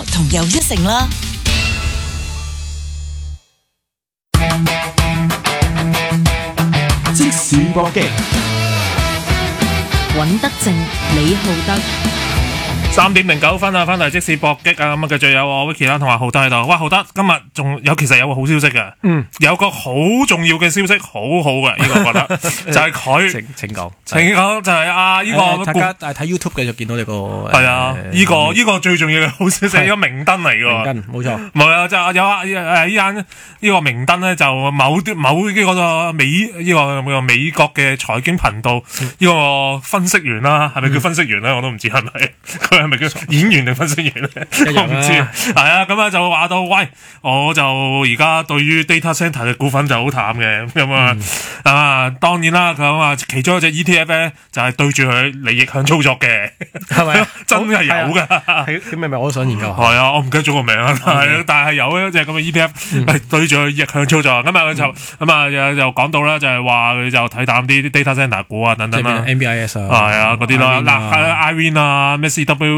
多同又一城啦。 即時搏擊， 尹德正、李浩德。 3:09啊，翻嚟即時搏擊啊，咁啊繼續有我 Vicky 啦，同埋浩德喺度。哇，浩德今日仲有，其實有個好消息嘅，有個好重要嘅消息，好好嘅呢個我覺得，就係佢， 請講， 請講就係呢個， 大家睇 YouTube 嘅就見到你個係啊，呢個最重要嘅好消息，呢個明燈嚟嘅， 明燈冇錯， 冇啊，就有依間呢個明燈咧，就某呢個美國嘅財經頻道呢個分析員啦，係咪叫分析員咧？我都唔知係咪佢。係咪叫演員定分析員咧？我唔知。係啊，咁啊就話到，喂，我就而家對於 data center 嘅股份就好淡嘅，咁啊，當然啦，咁啊，其中一隻 ETF 咧就係對住佢嚟逆向操作嘅，係咪？真係有㗎。 係咁，咪我都想研究下。 係啊，我唔記得咗個名啦，但係有一隻咁嘅 ETF 係對住佢逆向操作，咁啊就又講到啦，就係話佢就睇淡啲 data center 股啊等等啦 ，NBIS 啊，係啊嗰啲啦，嗱 Irene 啊，咩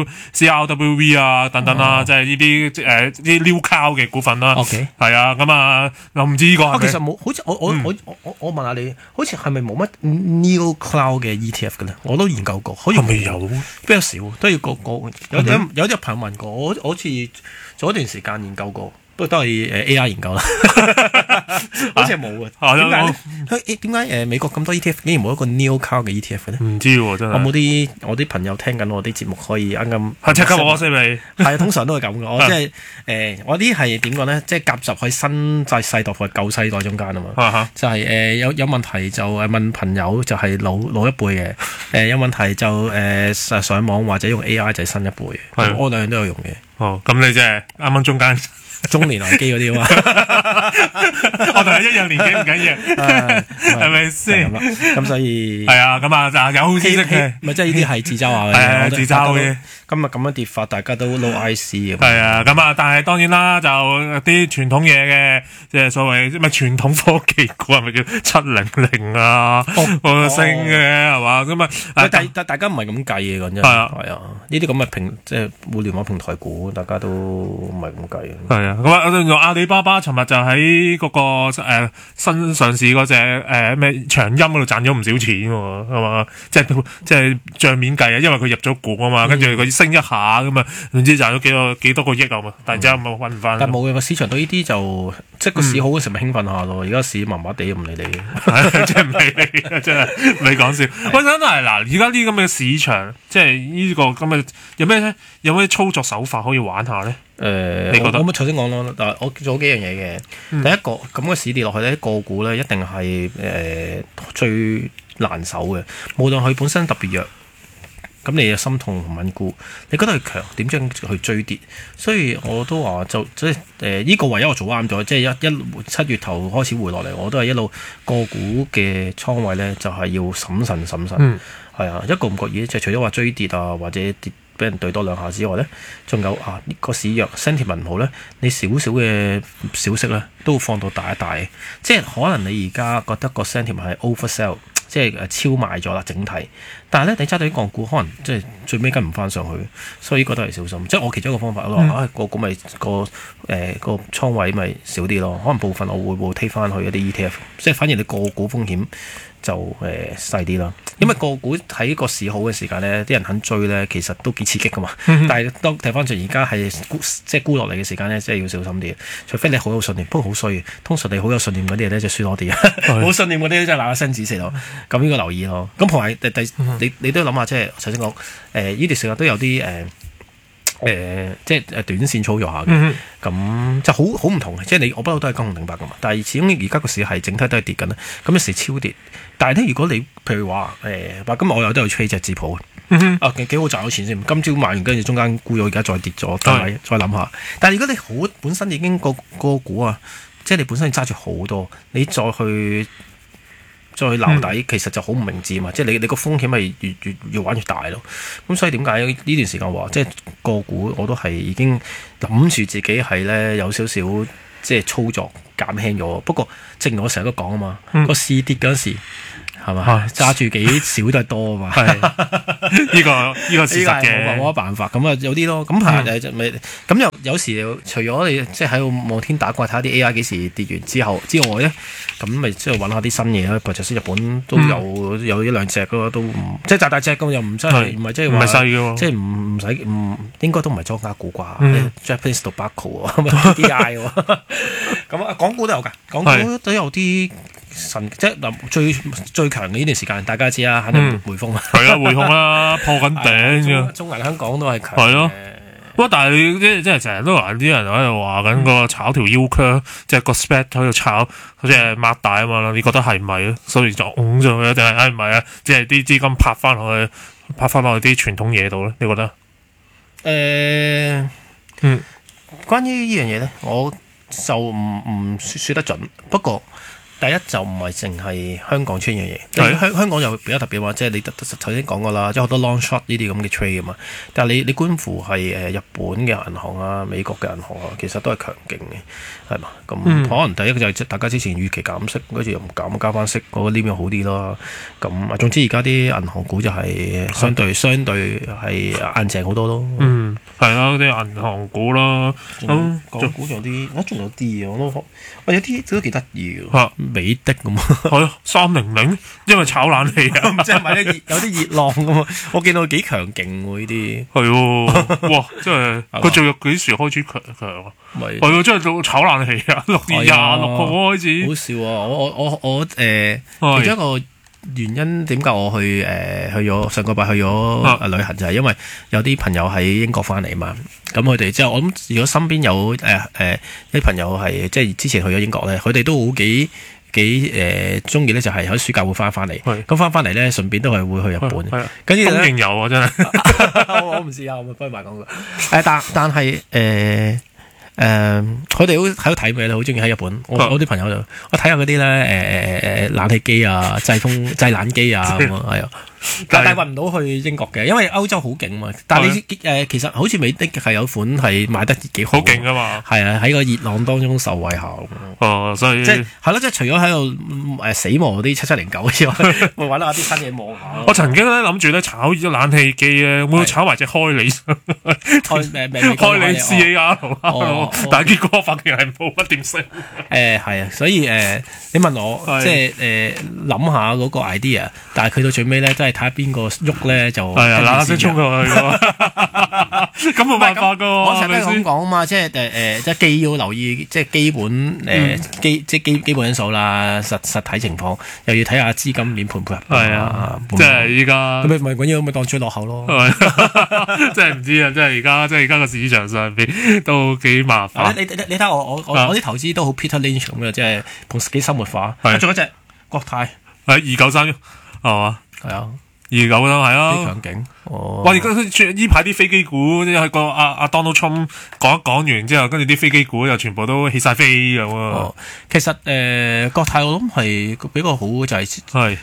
CRWV 啊等等啦，即係呢啲new cloud 嘅股份啦。 OK， 係啊，咁啊，我唔知呢個。 其實冇，好似我問下你，好似係咪冇乜 new cloud 嘅 ETF 嘅咧？我都研究過，好似係咪有？ 比較少，都要個有啲朋友問過我，好似做一段時間研究過。不過都係AI 研究啦，好似係冇嘅。點解咧？點解美國咁多 ETF 竟然冇一個 new cloud 嘅 ETF 嘅咧？ 唔知喎，真係。 我啲朋友聽緊我啲節目可以啱啱係即刻攞先你。 係通常都係咁嘅。我即係我啲係點講咧？即係夾雜喺新世代同舊世代中間啊嘛。就係有問題就問朋友，就係老一輩嘅。有問題就上網或者用 AI 就係新一輩嘅。我兩樣都有用嘅。 哦，咁你即係啱啱中間。 中年危機嗰啲啊嘛， 我同你一樣年紀唔緊要，係咪先？ 咁所以係啊，咁啊有好消息嘅， 咪即係呢啲係自嘲下嘅， 係啊，自嘲嘅。 今日咁樣跌法，大家都 low IC 咁。 係啊，咁啊，但係當然啦，就啲傳統嘢嘅，即係所謂咪傳統科技股係咪叫700啊？升嘅係嘛？咁啊， 但大家唔係咁計嘅，講真係啊，呢啲咁嘅即係互聯網平台股，大家都唔係咁計。 係啊，咁啊，阿里巴巴尋日就喺嗰個新上市嗰隻咩長鑫嗰度賺咗唔少錢喎，係嘛？即係帳面計啊，因為佢入咗股啊嘛，跟住佢升一下咁啊，唔知賺咗幾多個億啊嘛，突然之間冇揾唔翻。 但冇嘅，個市場對呢啲就即係個市好嘅時候咪興奮下咯，而家市麻麻地唔理你， 即係唔理你，真係你講笑。我想係嗱，而家呢咁嘅市場，即係呢個咁嘅有咩操作手法可以玩下咧？你覺得？ 我咪頭先講咯，但係我做咗幾樣嘢嘅。第一個咁嘅市跌落去咧，個股咧一定係最難守嘅，無論佢本身特別弱。咁你又心痛同穩固，你覺得佢強點樣去追跌？所以我都話就即係呢個唯一我做啱咗，即係7月頭開始回落嚟，我都係一路個股嘅倉位咧，就係要審慎。係啊，一個唔覺意，就除咗話追跌啊，或者跌俾人對多兩下之外咧，仲有呢個市弱 sentiment 唔好咧，你少少嘅小息咧都會放到大一大，即係可能你而家覺得個 sentiment 係 oversell。即係超賣咗啦，整體。但係咧，你揸到啲港股，可能即係最尾跟唔翻上去，所以呢個都係小心。即係我其中一個方法，我話個股咪個倉位咪少啲咯。可能部分我會推翻去一啲 ETF，即係反而你個股風險就細啲啦。因為個股喺個市好嘅時間咧，啲人肯追咧，其實都幾刺激噶嘛。但係當睇翻轉而家係即係沽落嚟嘅時間咧，即係要小心啲。除非你好有信念，不過好衰。通常你好有信念嗰啲嘢咧，就輸多啲。冇信念嗰啲真係嗱嗱聲止死咯。咁應該留意咯。咁同埋你都諗下，即係頭先講呢段時間都有啲即係短線操作下嘅。咁就好唔同嘅。即係你我不嬲都係公紅定白噶嘛。但係始終而家個市係整體都係跌緊咧。咁有時超跌。但係咧，如果你譬如話今日我又都有吹隻字譜幾好賺到錢先。今朝買完跟住中間沽咗，而家再跌咗，再諗下。但係如果你好本身已經個股啊，即係你本身揸住好多，你再留底，其實就好唔明智嘛。即係你個風險係越玩越大咯。咁所以點解呢段時間話即係個股我都係已經諗住自己係咧有少少即係操作減輕咗。不過正如我成日都講啊嘛，個市跌嗰時係嘛？揸住幾少都係多啊嘛。 係呢個事實嘅， 冇乜辦法。咁啊有啲咯，咁咁有時除咗你即係喺度望天打卦睇下啲 AI 幾時跌完之外咧，咁咪即係揾下啲新嘢啦。譬如先日本都有一兩隻咯，都即係大隻咁，又唔真係唔係即係話唔係細嘅喎，即係唔使應該都唔係莊家股啩。Japanese Tobacco 啊，DI 喎。咁啊，港股都有㗎，港股都有啲。即係嗱，最強嘅呢段時間，大家知啦，肯定匯豐啊， 係啊，匯豐啦，破緊頂嘅， 中銀香港都係強。 係咯，不過但係你即係成日都話啲人喺度話緊個炒條 U curve，即係個 spread 喺度炒，即係擘大啊嘛，你覺得係唔係啊？所以就拱咗佢，定係唔係啊？即係啲資金拍翻落去啲傳統嘢度咧？你覺得？ 關於呢樣嘢咧，我就唔説得準，不過。第一就唔係淨係香港出現嘅嘢，香港就比較特別話，即係你頭先講過啦，即係好多 long shot 呢啲咁嘅 trade 啊嘛。但係你觀乎係日本嘅銀行啊、美國嘅銀行啊，其實都係強勁嘅，係嘛？咁可能第一個就係大家之前預期減息，跟住又唔減加翻息，嗰個呢邊好啲咯。咁總之而家啲銀行股就係相對係硬淨好多咯。 係啦，啲銀行股啦， 港股仲有啲我有啲都幾得意嘅。美的咁係啊，300，因為炒冷氣啊， 即係咪有啲熱浪咁啊？我見到幾強勁喎呢啲。 係喎，哇！真係佢做咗幾時開始強啊？係喎，真係做炒冷氣啊！6月26號開始。好笑啊！ 我其中一個原因點解我去咗上個禮拜去咗旅行就係因為有啲朋友喺英國翻嚟嘛。咁佢哋即係我諗，如果身邊有啲朋友係即係之前去咗英國咧，佢哋都好幾中意咧，就係喺暑假會翻嚟。咁翻嚟咧，順便都係會去日本。跟住東瀛遊啊，真係我唔試下，我咪幫佢賣廣告。但係佢哋好喺度睇咩咧？好中意喺日本。我啲朋友就我睇下嗰啲咧冷氣機啊、製冷機啊咁啊，係啊。但係運唔到去英國嘅，因為歐洲好勁嘛。但係你其實好似美的係有款係賣得幾好勁㗎嘛。 係啊，喺個熱浪當中受惠下。 所以即係咯，即係除咗喺度死磨啲7709之外，會揾下啲新嘢望下。 我曾經咧諗住咧炒冷氣機咧，會炒埋隻開利開利 CAR，但係結果發現係冇乜點升。 係啊，所以你問我即係諗下嗰個 idea， 但係佢到最尾咧，真係睇下邊個喐咧就係啊， 嗱聲衝過去咁冇辦法噶。 我成日都咁講啊嘛，即係即係既要留意即係基本基本因素啦，實體情況又要睇下資金面配唔配合。 係啊，即係依家咁咪緊要咪當最落後咯。 真係唔知啊！即係而家個市場上邊都幾麻煩。 你睇下我啲投資都好 Peter Lynch 咁嘅，即係同幾生活化。仲有一隻國泰 293係嘛？ 係啊。 293係啊， 幾強勁！ 哇！而家呢排啲飛機股，即係個阿 Donald Trump 講完之後，跟住啲飛機股又全部都起晒飛咁啊！ 其實國泰我諗係比較好嘅就係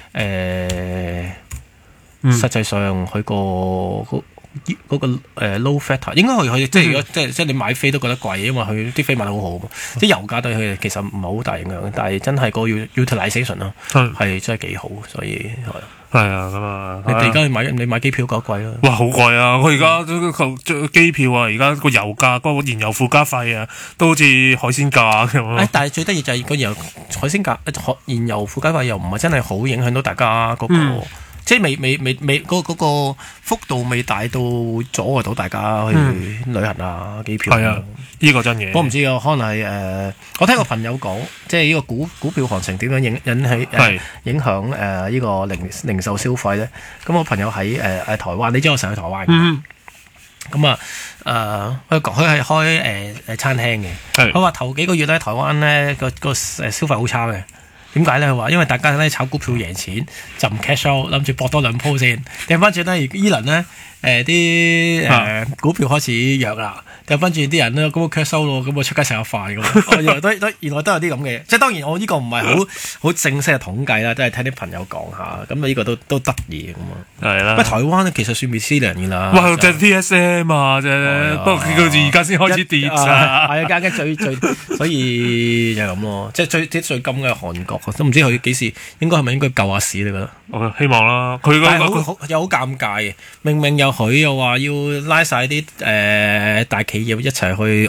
實際上佢嗰個low factor 應該佢即係如果即係你買飛都覺得貴，因為佢啲飛賣得好好，即係油價對佢其實唔係好大影響，但係真係個 utilization 咯，係真係幾好，所以係啊咁啊！ 你而家你買機票夠貴啦！ 哇，好貴啊！我而家機票啊，而家個油價嗰個燃油附加費啊，都好似海鮮價咁。 但係最得意就係個海鮮價燃油附加費又唔係真係好影響到大家嗰個。即係未嗰個幅度未大到阻礙到大家去旅行啊機票。 係啊，呢個真嘢。 我唔知啊，可能係我聽個朋友講，即係呢個股票行情點樣影響呢個零售消費咧。咁我朋友喺台灣，你知我成日去台灣嘅。咁佢係開餐廳嘅。佢話頭幾個月咧，台灣咧個消費好差嘅。點解咧？佢話因為大家咧炒股票贏錢就唔 cash out，諗住搏多2鋪先。掟翻轉咧，依輪咧啲股票開始弱啦，掉翻轉啲人咧咁個 cash 收咯，咁我出街食下飯咁。原來都有啲咁嘅，即係當然我呢個唔係好正式嘅統計啦，都係聽啲朋友講下，咁呢個都得意咁啊。 係啦。 不過台灣咧其實算 resilient 嘅啦。 哇！就 TSM 啊，啫，不過佢而家先開始跌咋。 係啊，家最，所以就係咁咯。即係最金嘅韓國，都唔知佢幾時應該救下市？你覺得？ 我希望啦，佢又好尷尬嘅，明明又佢又話要拉晒啲大企業一齊去